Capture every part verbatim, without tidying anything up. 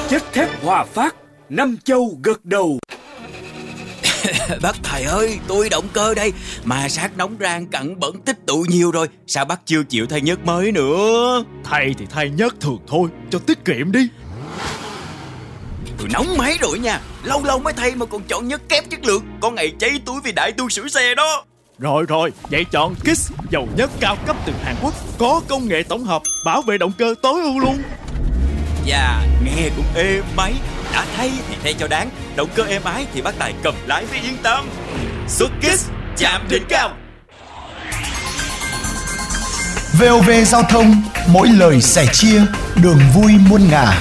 Chất thép Hòa Phát, năm châu gật đầu. Bác thầy ơi, tôi động cơ đây, mà sát nóng rang cặn bẩn tích tụ nhiều rồi, sao bác chưa chịu thay nhớt mới nữa? Thay thì thay nhớt thường thôi, cho tiết kiệm đi. Tôi nóng máy rồi nha, lâu lâu mới thay mà còn chọn nhớt kém chất lượng, có ngày cháy túi vì đại tu sửa xe đó. Rồi rồi, vậy chọn Kiss, dầu nhớt cao cấp từ Hàn Quốc, có công nghệ tổng hợp, bảo vệ động cơ tối ưu luôn. Dạ, nghe cũng êm máy. Đã thay thì thay cho đáng, động cơ êm ái thì bác Tài cầm lái mới yên tâm. Xuất Kiss, chạm đỉnh cao. vê o vê Giao thông, mỗi lời sẻ chia, đường vui muôn ngả.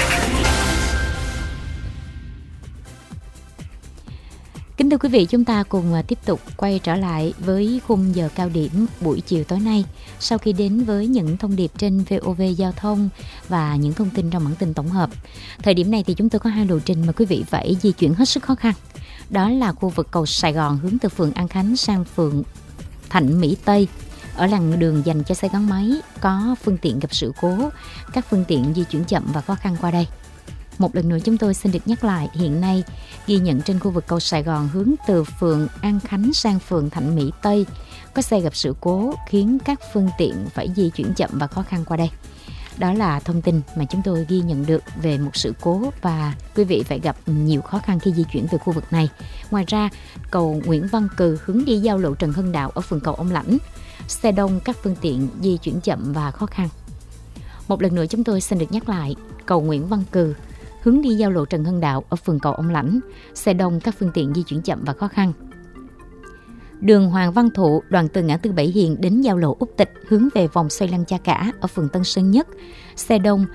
Kính thưa quý vị, chúng ta cùng tiếp tục quay trở lại với khung giờ cao điểm buổi chiều tối nay. Sau khi đến với những thông điệp trên vê o vê Giao thông và những thông tin trong bản tin tổng hợp. Thời điểm này thì chúng tôi có hai lộ trình mà quý vị phải di chuyển hết sức khó khăn. Đó là khu vực cầu Sài Gòn hướng từ phường An Khánh sang phường Thạnh Mỹ Tây. Ở làn đường dành cho xe gắn máy có phương tiện gặp sự cố, các phương tiện di chuyển chậm và khó khăn qua đây. Một lần nữa chúng tôi xin được nhắc lại, hiện nay ghi nhận trên khu vực cầu Sài Gòn hướng từ phường An Khánh sang phường Thạnh Mỹ Tây có xe gặp sự cố khiến các phương tiện phải di chuyển chậm và khó khăn qua đây. Đó là thông tin mà chúng tôi ghi nhận được về một sự cố và quý vị phải gặp nhiều khó khăn khi di chuyển từ khu vực này. Ngoài ra, cầu Nguyễn Văn Cừ hướng đi giao lộ Trần Hưng Đạo ở phường Cầu Ông Lãnh, xe đông các phương tiện di chuyển chậm và khó khăn. Một lần nữa chúng tôi xin được nhắc lại, cầu Nguyễn Văn Cừ hướng đi giao lộ Trần Hưng Đạo ở phường Cầu Ông Lãnh, xe đông các phương tiện di chuyển chậm và khó khăn. Đường Hoàng Văn Thụ đoạn từ ngã tư Bảy Hiền đến giao lộ Úc Tịch hướng về vòng xoay Lăng Cha Cả ở phường Tân Sơn Nhất, xe đông